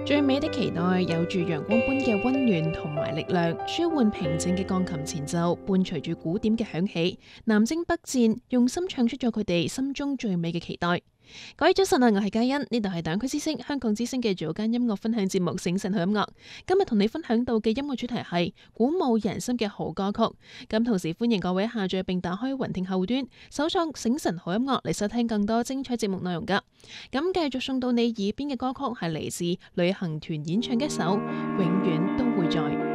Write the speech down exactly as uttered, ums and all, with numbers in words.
最美的期待有住陽光般嘅溫暖同埋力量，舒緩平靜嘅鋼琴前奏，伴隨住鼓點嘅響起，南征北戰，用心唱出咗佢哋心中最美嘅期待。各位早晨啊，我係嘉欣，呢度係大灣區之聲香港之聲嘅早間音樂分享節目《醒晨好音樂》。今日同你分享到嘅音樂主題係鼓舞人心嘅好歌曲。咁同時歡迎各位下載並打開雲聽後端，搜索《醒晨好音樂》嚟收聽更多精彩節目內容噶。咁繼續送到你耳邊嘅歌曲係嚟自旅行團演唱嘅一首《永遠都會在》。